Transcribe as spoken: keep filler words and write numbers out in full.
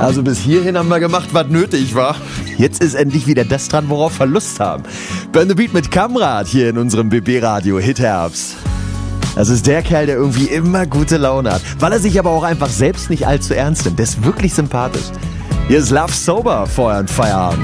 Also bis hierhin haben wir gemacht, was nötig war. Jetzt ist endlich wieder das dran, worauf wir Lust haben. Burn the Beat mit Kamrat hier in unserem B B-Radio Hit-Herbst. Das ist der Kerl, der irgendwie immer gute Laune hat, weil er sich aber auch einfach selbst nicht allzu ernst nimmt. Der ist wirklich sympathisch. Hier ist Love Sober, Feuer und Feierabend.